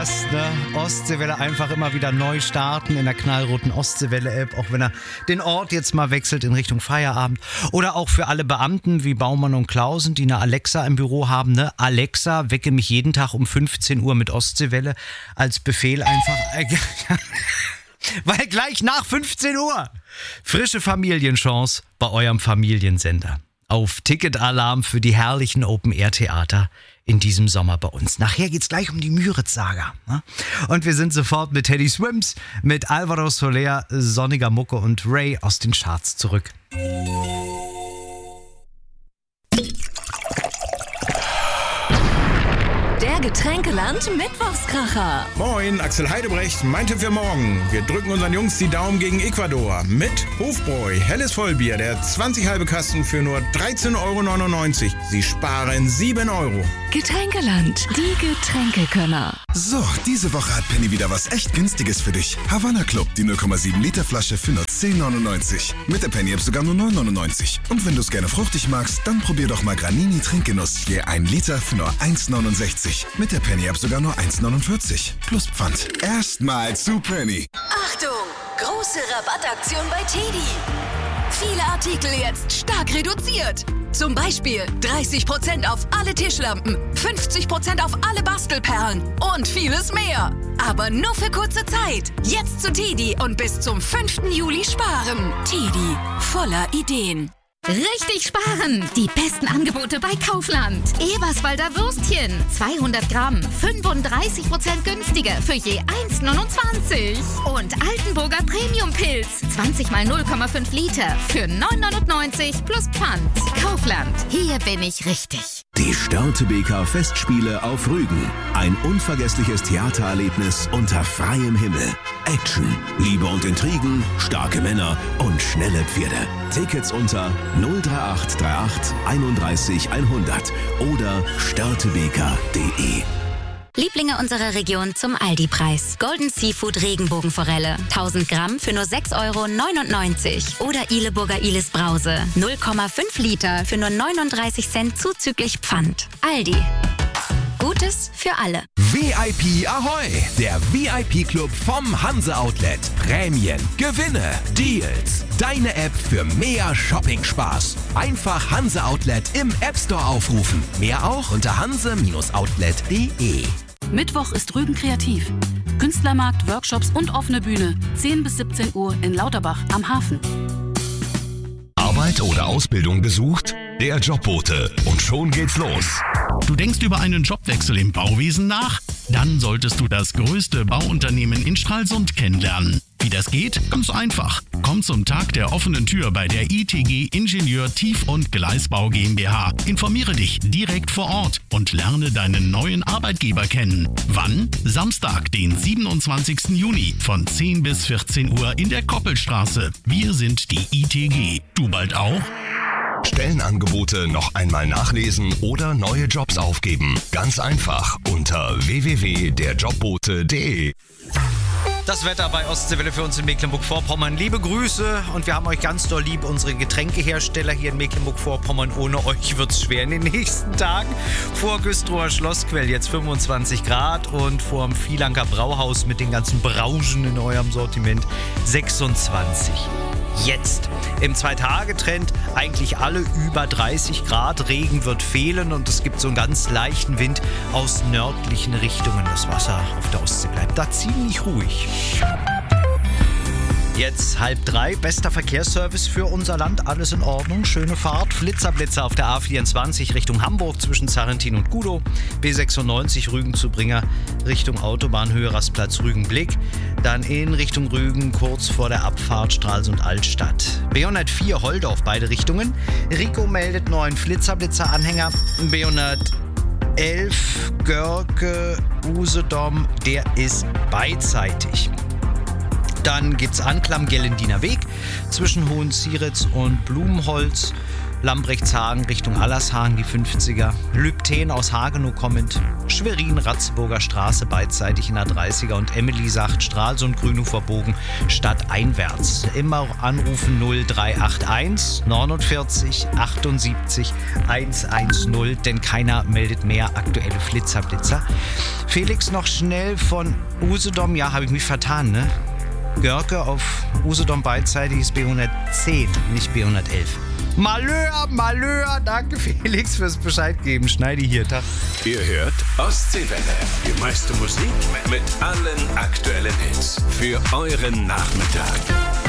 Ostseewelle einfach immer wieder neu starten in der knallroten Ostseewelle-App, auch wenn er den Ort jetzt mal wechselt in Richtung Feierabend. Oder auch für alle Beamten wie Baumann und Klausen, die eine Alexa im Büro haben. Ne? Alexa, wecke mich jeden Tag um 15 Uhr mit Ostseewelle als Befehl einfach. Weil gleich nach 15 Uhr frische Familienchance bei eurem Familiensender. Auf Ticketalarm für die herrlichen Open-Air-Theater in diesem Sommer bei uns. Nachher geht's gleich um die Müritz-Saga. Ne? Und wir sind sofort mit Teddy Swims, mit Alvaro Soler, Sonniger Mucke und Ray aus den Charts zurück. Der Getränkeland Mittwochskracher. Moin, Axel Heidebrecht, mein Tipp für morgen. Wir drücken unseren Jungs die Daumen gegen Ecuador. Mit Hofbräu, helles Vollbier, der 20 halbe Kasten für nur 13,99 €. Sie sparen 7 €. Getränkeland, die Getränkekönner. So, diese Woche hat Penny wieder was echt Günstiges für dich. Havanna Club, die 0,7 Liter Flasche für nur 10,99 €. Mit der Penny App sogar nur 9,99 €. Und wenn du es gerne fruchtig magst, dann probier doch mal Granini Trinkgenuss. Je 1 Liter für nur 1,69 €. Mit der Penny App sogar nur 1,49 € plus Pfand. Erstmal zu Penny. Achtung, große Rabattaktion bei Teddy. Viele Artikel jetzt stark reduziert. Zum Beispiel 30% auf alle Tischlampen, 50% auf alle Bastelperlen und vieles mehr. Aber nur für kurze Zeit. Jetzt zu Teddy und bis zum 5. Juli sparen. Teddy, voller Ideen. Richtig sparen! Die besten Angebote bei Kaufland. Eberswalder Würstchen, 200 Gramm, 35% günstiger für je 1,29 €. Und Altenburger Premium-Pilz, 20 mal 0,5 Liter für 9,99 € plus Pfand. Kaufland, hier bin ich richtig. Die Störtebeker Festspiele auf Rügen. Ein unvergessliches Theatererlebnis unter freiem Himmel. Action, Liebe und Intrigen, starke Männer und schnelle Pferde. Tickets unter 03838 31 100 oder störtebeker.de. Lieblinge unserer Region zum Aldi-Preis. Golden Seafood Regenbogenforelle. 1000 Gramm für nur 6,99 € Oder Ihleburger Ilis Brause. 0,5 Liter für nur 39 Cent zuzüglich Pfand. Aldi. Gutes für alle. VIP Ahoi! Der VIP-Club vom Hanse Outlet. Prämien, Gewinne, Deals. Deine App für mehr Shopping-Spaß. Einfach Hanse Outlet im App Store aufrufen. Mehr auch unter hanse-outlet.de. Mittwoch ist Rügen kreativ. Künstlermarkt, Workshops und offene Bühne. 10 bis 17 Uhr in Lauterbach am Hafen. Arbeit oder Ausbildung gesucht? Der Jobbote. Und schon geht's los. Du denkst über einen Jobwechsel im Bauwesen nach? Dann solltest du das größte Bauunternehmen in Stralsund kennenlernen. Wie das geht? Ganz einfach. Komm zum Tag der offenen Tür bei der ITG Ingenieur Tief- und Gleisbau GmbH. Informiere dich direkt vor Ort und lerne deinen neuen Arbeitgeber kennen. Wann? Samstag, den 27. Juni von 10 bis 14 Uhr in der Koppelstraße. Wir sind die ITG. Du bald auch? Stellenangebote noch einmal nachlesen oder neue Jobs aufgeben. Ganz einfach unter www.derjobbote.de. Das Wetter bei Ostseewelle für uns in Mecklenburg-Vorpommern. Liebe Grüße und wir haben euch ganz doll lieb, unsere Getränkehersteller hier in Mecklenburg-Vorpommern. Ohne euch wird's schwer in den nächsten Tagen. Vor Güstrower Schlossquell jetzt 25 Grad und vor dem Vielanker Brauhaus mit den ganzen Brauschen in eurem Sortiment 26. Jetzt im 2-Tage-Trend eigentlich alle über 30 Grad. Regen wird fehlen und es gibt so einen ganz leichten Wind aus nördlichen Richtungen. Das Wasser auf der Ostsee bleibt da ziemlich ruhig. Jetzt 2:30, bester Verkehrsservice für unser Land, alles in Ordnung, schöne Fahrt. Flitzer auf der A24 Richtung Hamburg zwischen Zarrentin und Gudow. B96 Rügen zu Bringer Richtung Autobahnhöhe Rastplatz Rügen-Blick. Dann in Richtung Rügen kurz vor der Abfahrt Stralsund-Altstadt. B104 Holdorf beide Richtungen. Rico meldet neuen Flitzer-Anhänger. B111 Görke Usedom, der ist beidseitig. Dann gibt's Anklam Gellendiner Weg zwischen Hohenzieritz und Blumenholz. Lambrechtshagen Richtung Allershagen die 50er, Lübten aus Hagenow kommend, Schwerin, Ratzeburger Straße beidseitig in der 30er und Emily sagt Stralsund, Grünhofer Bogen stadteinwärts. Immer anrufen 0381 49 78 110, denn keiner meldet mehr aktuelle Flitzer. Felix noch schnell von Usedom, ja, habe ich mich vertan, ne? Görke auf Usedom beidseitig ist B110, nicht B111. Malheur, danke Felix fürs Bescheid geben. Schneidi hier, Tag. Ihr hört Ostseewelle. Die meiste Musik mit allen aktuellen Hits für euren Nachmittag.